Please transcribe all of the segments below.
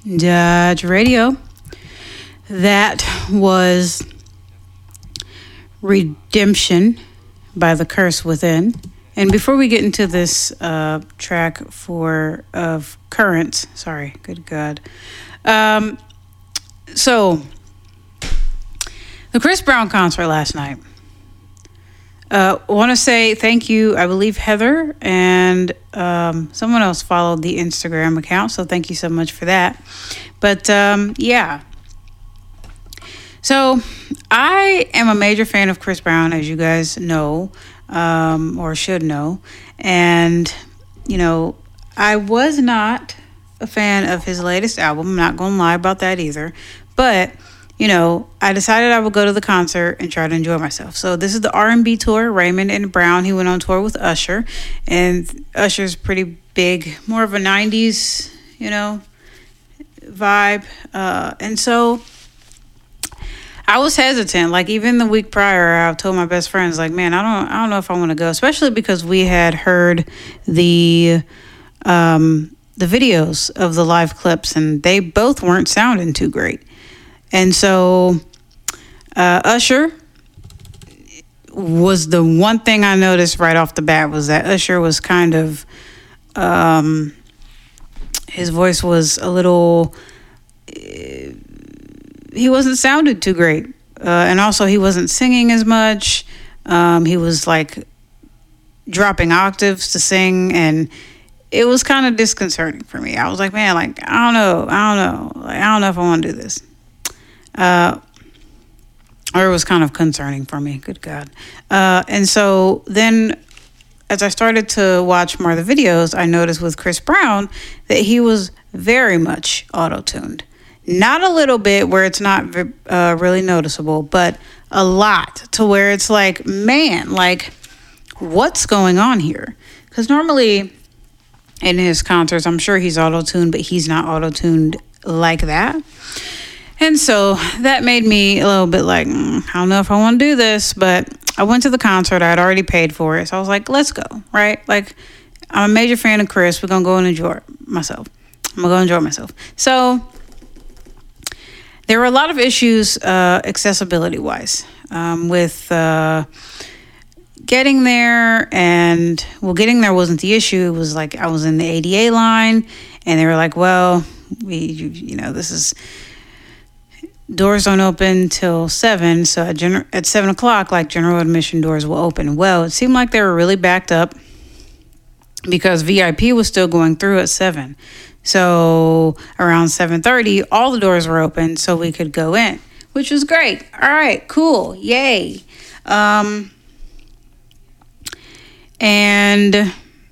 Dodge Radio. That was Redemption by The Curse Within. And before we get into this track of Currents, sorry, good God. So, the Chris Brown concert last night. Want to say thank you. I believe Heather and someone else followed the Instagram account, so thank you so much for that. But yeah. So I am a major fan of Chris Brown, as you guys know, or should know. And, you know, I was not a fan of his latest album. I'm not going to lie about that either. But, you know, I decided I would go to the concert and try to enjoy myself. So this is the R&B tour, Raymond and Brown. He went on tour with Usher. And Usher's pretty big, more of a 90s, you know, vibe. And so I was hesitant. Like, even the week prior, I told my best friends, like, man, I don't know if I want to go, especially because we had heard the videos of the live clips, and they both weren't sounding too great. And so Usher was the one thing I noticed right off the bat, was that Usher was kind of, his voice was a little, he wasn't sounded too great. And also he wasn't singing as much. He was like dropping octaves to sing, and it was kind of disconcerting for me. I was like, man, like, I don't know. Like, I don't know if I want to do this. Or it was kind of concerning for me. Good God. And so then as I started to watch more of the videos, I noticed with Chris Brown that he was very much auto-tuned. Not a little bit where it's not really noticeable, but a lot to where it's like, man, like, what's going on here? Because normally in his concerts, I'm sure he's auto-tuned, but he's not auto-tuned like that. And so that made me a little bit like, I don't know if I want to do this, but I went to the concert. I had already paid for it. So I was like, let's go, right? Like, I'm a major fan of Chris. We're going to go and enjoy myself. I'm going to go enjoy myself. So there were a lot of issues accessibility-wise with getting there. And, well, getting there wasn't the issue. It was like I was in the ADA line, and they were like, well, this is... doors don't open till 7, so at 7 o'clock, like, general admission doors will open. Well, it seemed like they were really backed up because VIP was still going through at 7. So around 7:30, all the doors were open so we could go in, which was great. All right, cool, yay. And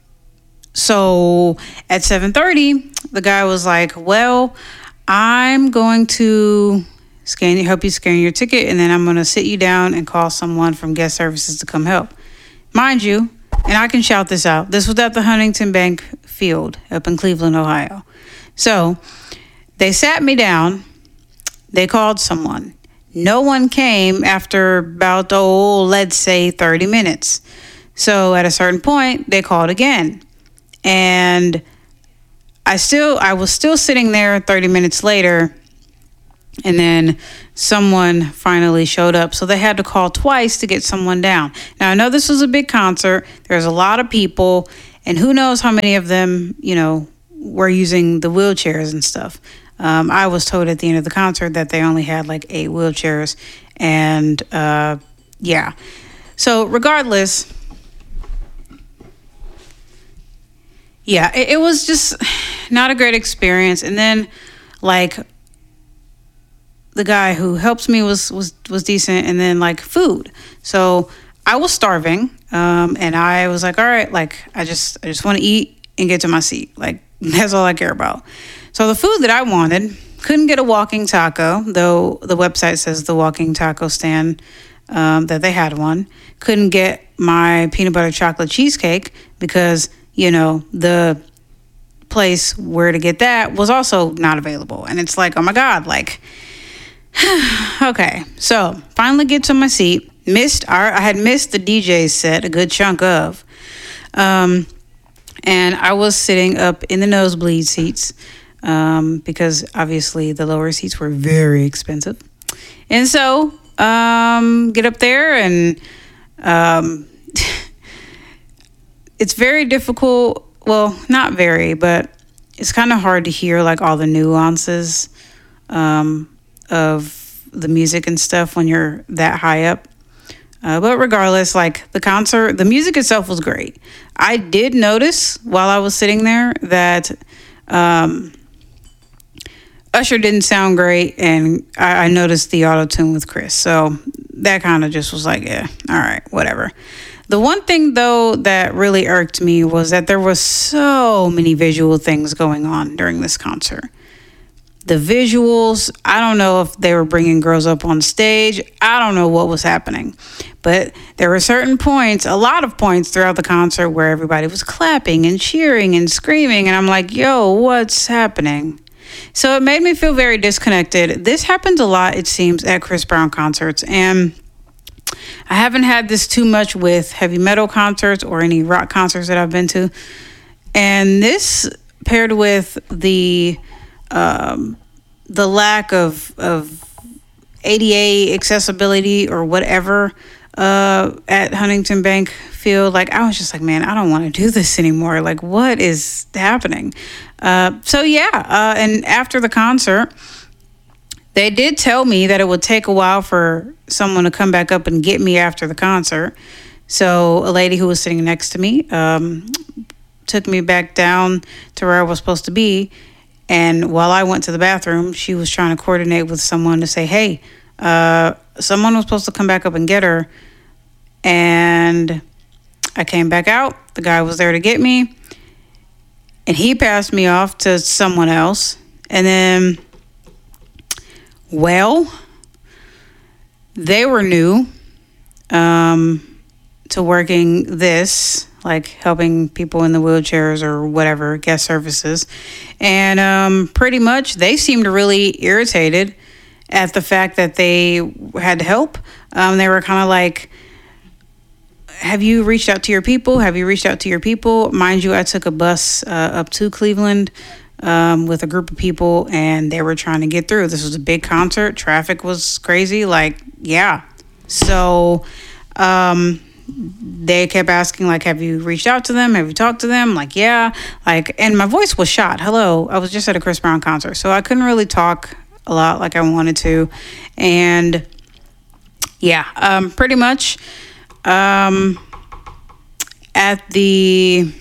so at 7:30, the guy was like, well, I'm going to help you scan your ticket, and then I'm going to sit you down and call someone from guest services to come help. Mind you, and I can shout this out, this was at the Huntington Bank Field up in Cleveland, Ohio. So they sat me down. They called someone. No one came after about, let's say 30 minutes. So at a certain point, they called again. And I was still sitting there 30 minutes later, and then someone finally showed up. So they had to call twice to get someone down. Now, I know this was a big concert. There's a lot of people, and who knows how many of them, were using the wheelchairs and stuff. I was told at the end of the concert that they only had like 8 wheelchairs. And yeah. So regardless, yeah, it was just not a great experience. And then, like, the guy who helps me was decent, and then, like, food. So I was starving, and I was like, all right, like, I just want to eat and get to my seat. Like, that's all I care about. So the food that I wanted, couldn't get a walking taco, though the website says the walking taco stand, that they had one. Couldn't get my peanut butter chocolate cheesecake because, the place where to get that was also not available. And it's like, oh my God, like, okay. So finally get to my seat. I had missed the DJ's set, a good chunk of. And I was sitting up in the nosebleed seats. because obviously the lower seats were very expensive. And so get up there and it's very difficult. Well, not very, but it's kind of hard to hear like all the nuances of the music and stuff when you're that high up. But regardless, like the concert, the music itself was great. I did notice while I was sitting there that Usher didn't sound great, and I noticed the auto-tune with Chris. So that kind of just was like, yeah, all right, whatever. The one thing, though, that really irked me was that there was so many visual things going on during this concert. The visuals, I don't know if they were bringing girls up on stage. I don't know what was happening. But there were certain points, a lot of points throughout the concert where everybody was clapping and cheering and screaming. And I'm like, yo, what's happening? So it made me feel very disconnected. This happens a lot, it seems, at Chris Brown concerts. And I haven't had this too much with heavy metal concerts or any rock concerts that I've been to. And this paired with the lack of ADA accessibility or whatever at Huntington Bank Field, like I was just like, man, I don't want to do this anymore. Like, what is happening? And after the concert, they did tell me that it would take a while for someone to come back up and get me after the concert. So a lady who was sitting next to me took me back down to where I was supposed to be. And while I went to the bathroom, she was trying to coordinate with someone to say, hey, someone was supposed to come back up and get her. And I came back out. The guy was there to get me. And he passed me off to someone else. And then, well, they were new to working this, like helping people in the wheelchairs or whatever, guest services. And pretty much they seemed really irritated at the fact that they had to help. They were kind of like, have you reached out to your people? Have you reached out to your people? Mind you, I took a bus up to Cleveland with a group of people, and they were trying to get through. This was a big concert. Traffic was crazy. Like, yeah. So they kept asking, like, have you reached out to them? Have you talked to them? Like, yeah. Like, and my voice was shot. Hello. I was just at a Chris Brown concert, so I couldn't really talk a lot like I wanted to. And yeah, pretty much at the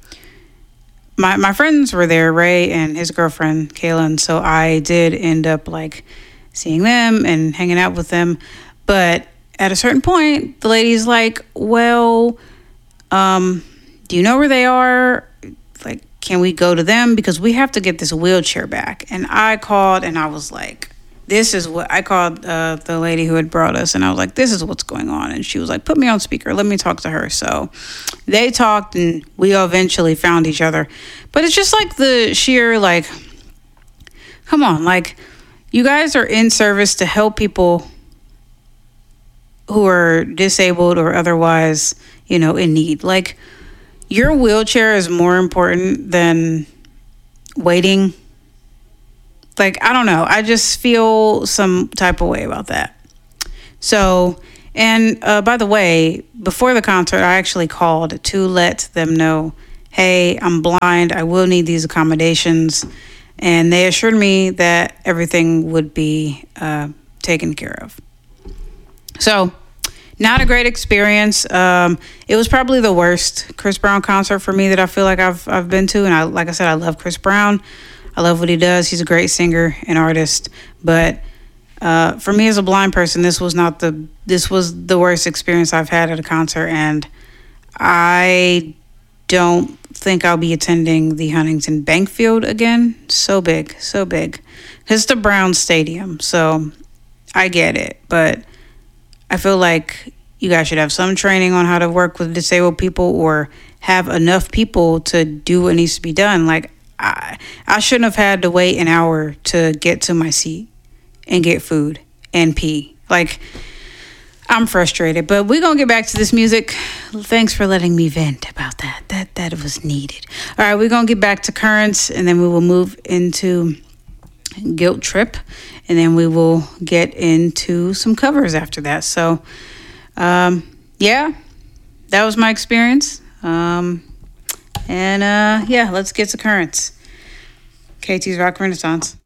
my friends were there, Ray and his girlfriend Kayla, and so I did end up like seeing them and hanging out with them. But at a certain point, the lady's like, well, do you know where they are? Like, can we go to them? Because we have to get this wheelchair back. And I called and I was like, this is what I called the lady who had brought us. And I was like, this is what's going on. And she was like, put me on speaker. Let me talk to her. So they talked and we eventually found each other. But it's just like the sheer, like, come on, like, you guys are in service to help people who are disabled or otherwise, you know, in need. Like, your wheelchair is more important than waiting. Like, I don't know. I just feel some type of way about that. So, and by the way, before the concert, I actually called to let them know, hey, I'm blind. I will need these accommodations. And they assured me that everything would be taken care of. So, not a great experience. It was probably the worst Chris Brown concert for me that I feel like I've been to. And like I said, I love Chris Brown. I love what he does. He's a great singer and artist. But for me as a blind person, this was the worst experience I've had at a concert. And I don't think I'll be attending the Huntington Bank Field again. So big. It's the Brown Stadium, so I get it. But I feel like you guys should have some training on how to work with disabled people or have enough people to do what needs to be done. Like, I shouldn't have had to wait an hour to get to my seat and get food and pee. Like, I'm frustrated, but we're going to get back to this music. Thanks for letting me vent about that. That was needed. All right, we're going to get back to currents, and then we will move into Guilt Trip, and then we will get into some covers after that. So, yeah, that was my experience. Yeah, let's get to currents. KT's Rock Renaissance.